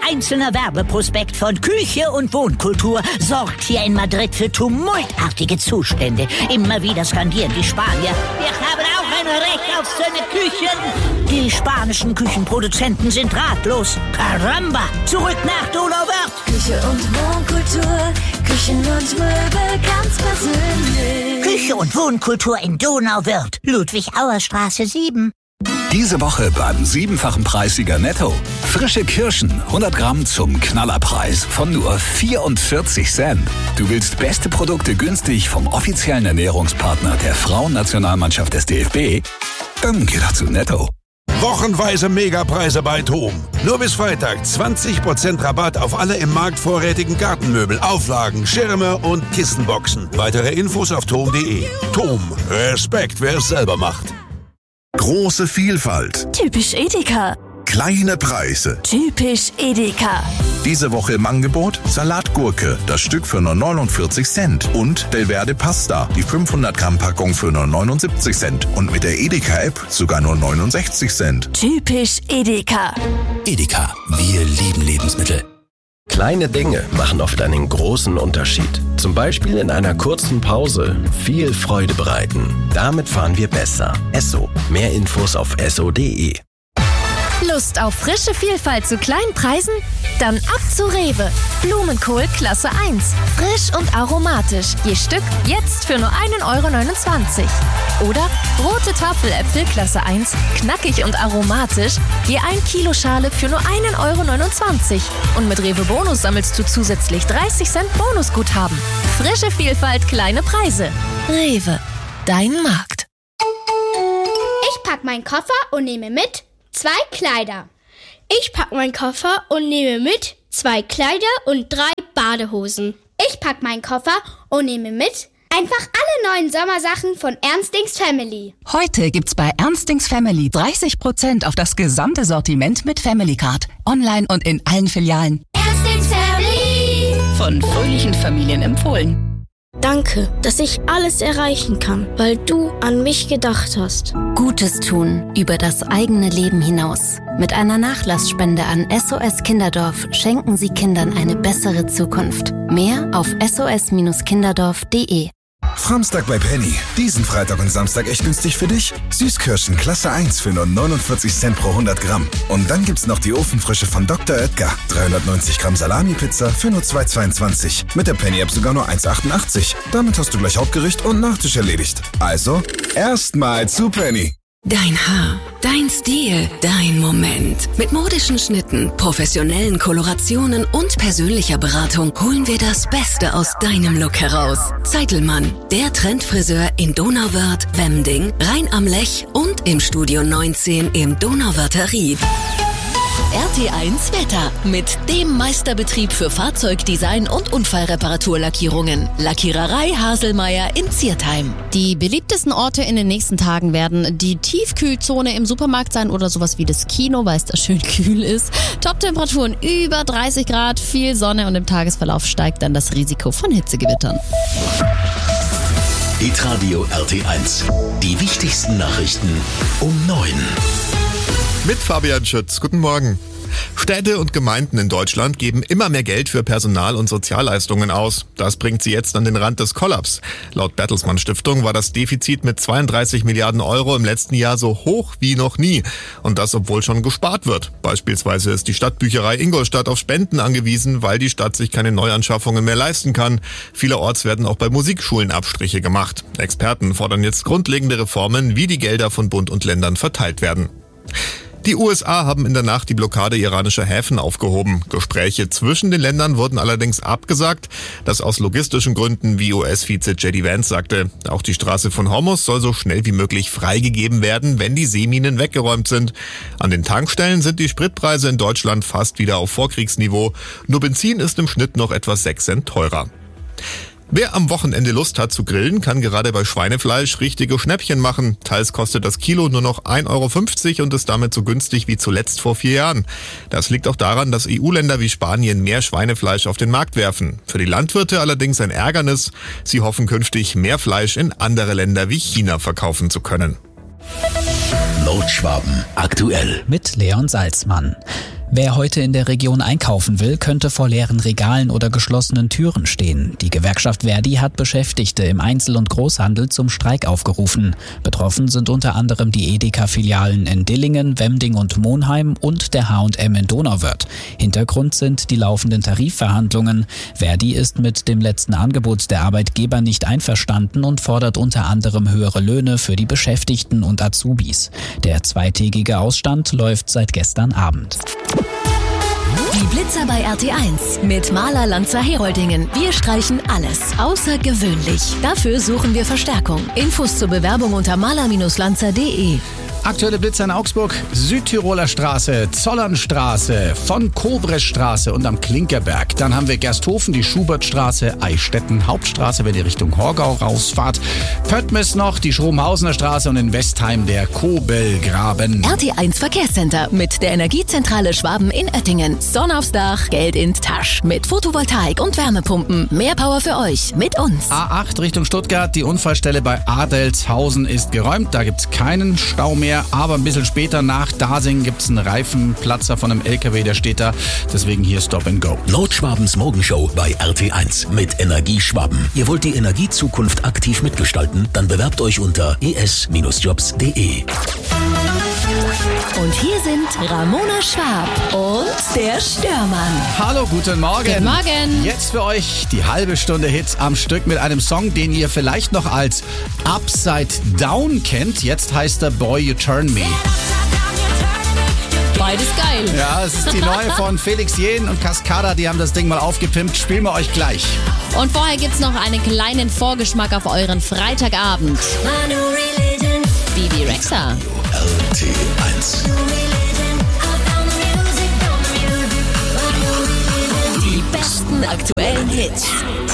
einzelner Werbeprospekt von Küche und Wohnkultur sorgt hier in Madrid für tumultartige Zustände. Immer wieder skandieren die Spanier: wir haben auch ein Recht auf seine Küchen. Die spanischen Küchenproduzenten sind ratlos. Caramba! Zurück nach Donauwörth. Küche und Wohnkultur, Küchen und Möbel ganz persönlich. Küche und Wohnkultur in Donauwörth. Ludwig-Auer-Straße 7. Diese Woche beim 7-fachen Preissieger Netto. Frische Kirschen, 100 Gramm zum Knallerpreis von nur 44 Cent. Du willst beste Produkte günstig vom offiziellen Ernährungspartner der Frauennationalmannschaft des DFB? Dann geh doch zu Netto. Wochenweise Megapreise bei TOM. Nur bis Freitag 20% Rabatt auf alle im Markt vorrätigen Gartenmöbel, Auflagen, Schirme und Kissenboxen. Weitere Infos auf tom.de. TOM. Respekt, wer es selber macht. Große Vielfalt. Typisch Edeka. Kleine Preise. Typisch Edeka. Diese Woche im Angebot Salatgurke, das Stück für nur 49 Cent. Und Delverde Pasta, die 500 Gramm Packung für nur 79 Cent. Und mit der Edeka-App sogar nur 69 Cent. Typisch Edeka. Edeka, wir lieben Lebensmittel. Kleine Dinge machen oft einen großen Unterschied. Zum Beispiel in einer kurzen Pause viel Freude bereiten. Damit fahren wir besser. Esso. Mehr Infos auf esso.de. Lust auf frische Vielfalt zu kleinen Preisen? Dann ab zu Rewe. Blumenkohl Klasse 1. Frisch und aromatisch. Je Stück jetzt für nur 1,29 €. Oder rote Tafeläpfel Klasse 1. Knackig und aromatisch. Je 1 Kilo Schale für nur 1,29 €. Und mit Rewe Bonus sammelst du zusätzlich 30 Cent Bonusguthaben. Frische Vielfalt, kleine Preise. Rewe. Dein Markt. Ich pack meinen Koffer und nehme mit 2 Kleider. Ich pack meinen Koffer und nehme mit 2 Kleider und 3 Badehosen. Ich pack meinen Koffer und nehme mit einfach alle neuen Sommersachen von Ernstings Family. Heute gibt's bei Ernstings Family 30% auf das gesamte Sortiment mit Family Card. Online und in allen Filialen. Ernstings Family. Von fröhlichen Familien empfohlen. Danke, dass ich alles erreichen kann, weil du an mich gedacht hast. Gutes tun über das eigene Leben hinaus. Mit einer Nachlassspende an SOS Kinderdorf schenken Sie Kindern eine bessere Zukunft. Mehr auf sos-kinderdorf.de. Samstag bei Penny. Diesen Freitag und Samstag echt günstig für dich. Süßkirschen Klasse 1 für nur 49 Cent pro 100 Gramm. Und dann gibt's noch die Ofenfrische von Dr. Oetker. 390 Gramm Salami-Pizza für nur 2,22. Mit der Penny-App sogar nur 1,88. Damit hast du gleich Hauptgericht und Nachtisch erledigt. Also, erstmal zu Penny. Dein Haar, dein Stil, dein Moment. Mit modischen Schnitten, professionellen Kolorationen und persönlicher Beratung holen wir das Beste aus deinem Look heraus. Zeitelmann, der Trendfriseur in Donauwörth, Wemding, Rhein am Lech und im Studio 19 im Donauwörther Ried. RT1 Wetter mit dem Meisterbetrieb für Fahrzeugdesign und Unfallreparaturlackierungen. Lackiererei Haselmeier in Ziertheim. Die beliebtesten Orte in den nächsten Tagen werden die Tiefkühlzone im Supermarkt sein oder sowas wie das Kino, weil es da schön kühl ist. Top-Temperaturen über 30 Grad, viel Sonne und im Tagesverlauf steigt dann das Risiko von Hitzegewittern. Hitradio RT1. Die wichtigsten Nachrichten um 9. Mit Fabian Schütz. Guten Morgen. Städte und Gemeinden in Deutschland geben immer mehr Geld für Personal- und Sozialleistungen aus. Das bringt sie jetzt an den Rand des Kollaps. Laut Bertelsmann Stiftung war das Defizit mit 32 Milliarden Euro im letzten Jahr so hoch wie noch nie. Und das, obwohl schon gespart wird. Beispielsweise ist die Stadtbücherei Ingolstadt auf Spenden angewiesen, weil die Stadt sich keine Neuanschaffungen mehr leisten kann. Vielerorts werden auch bei Musikschulen Abstriche gemacht. Experten fordern jetzt grundlegende Reformen, wie die Gelder von Bund und Ländern verteilt werden. Die USA haben in der Nacht die Blockade iranischer Häfen aufgehoben. Gespräche zwischen den Ländern wurden allerdings abgesagt. Das aus logistischen Gründen, wie US-Vize J.D. Vance sagte. Auch die Straße von Hormuz soll so schnell wie möglich freigegeben werden, wenn die Seeminen weggeräumt sind. An den Tankstellen sind die Spritpreise in Deutschland fast wieder auf Vorkriegsniveau. Nur Benzin ist im Schnitt noch etwa 6 Cent teurer. Wer am Wochenende Lust hat zu grillen, kann gerade bei Schweinefleisch richtige Schnäppchen machen. Teils kostet das Kilo nur noch 1,50 € und ist damit so günstig wie zuletzt vor 4 Jahren. Das liegt auch daran, dass EU-Länder wie Spanien mehr Schweinefleisch auf den Markt werfen. Für die Landwirte allerdings ein Ärgernis. Sie hoffen künftig, mehr Fleisch in andere Länder wie China verkaufen zu können. Nordschwaben aktuell mit Leon Salzmann. Wer heute in der Region einkaufen will, könnte vor leeren Regalen oder geschlossenen Türen stehen. Die Gewerkschaft Verdi hat Beschäftigte im Einzel- und Großhandel zum Streik aufgerufen. Betroffen sind unter anderem die Edeka-Filialen in Dillingen, Wemding und Monheim und der H&M in Donauwörth. Hintergrund sind die laufenden Tarifverhandlungen. Verdi ist mit dem letzten Angebot der Arbeitgeber nicht einverstanden und fordert unter anderem höhere Löhne für die Beschäftigten und Azubis. Der zweitägige Ausstand läuft seit gestern Abend. Die Blitzer bei RT1 mit Maler Lanza Heroldingen. Wir streichen alles außergewöhnlich. Dafür suchen wir Verstärkung. Infos zur Bewerbung unter maler-lanza.de. Aktuelle Blitzer in Augsburg, Südtiroler Straße, Zollernstraße, von Kobrestraße und am Klinkerberg. Dann haben wir Gersthofen, die Schubertstraße, Eichstätten, Hauptstraße, wenn ihr Richtung Horgau rausfahrt. Pöttmes noch, die Schromhausener Straße und in Westheim der Kobelgraben. RT1 Verkehrscenter mit der Energiezentrale Schwaben in Oettingen. Sonne aufs Dach, Geld in Tasch. Mit Photovoltaik und Wärmepumpen. Mehr Power für euch mit uns. A8 Richtung Stuttgart, die Unfallstelle bei Adelshausen ist geräumt. Da gibt's keinen Stau mehr. Aber ein bisschen später nach Dasing gibt es einen Reifenplatzer von einem LKW, der steht da. Deswegen hier Stop and Go. Nordschwabens Morgenshow bei RT1 mit Energie Schwaben. Ihr wollt die Energiezukunft aktiv mitgestalten? Dann bewerbt euch unter es-jobs.de. Und hier sind Ramona Schwab und der Störmann. Hallo, guten Morgen. Guten Morgen. Jetzt für euch die halbe Stunde Hits am Stück mit einem Song, den ihr vielleicht noch als Upside Down kennt. Jetzt heißt er Boy You Turn Me. Beides geil. Ja, es ist die neue von Felix Jähn und Cascada. Die haben das Ding mal aufgepimpt. Spielen wir euch gleich. Und vorher gibt's noch einen kleinen Vorgeschmack auf euren Freitagabend. Bibi Rexha. RT1. Die besten aktuellen Hits.